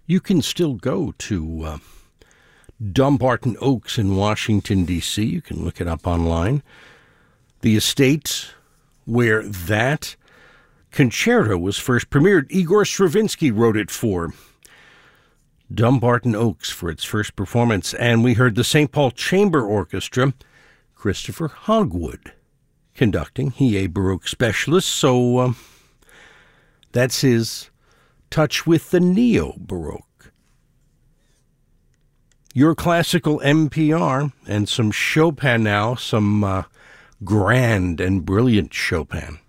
You can still go to Dumbarton Oaks in Washington, D.C. You can look it up online. The estate where that concerto was first premiered, Igor Stravinsky wrote it for. Dumbarton Oaks for its first performance. And we heard the St. Paul Chamber Orchestra, Christopher Hogwood conducting. He a Baroque specialist, so that's his touch with the neo-Baroque. Your classical NPR and some Chopin now, some grand and brilliant Chopin.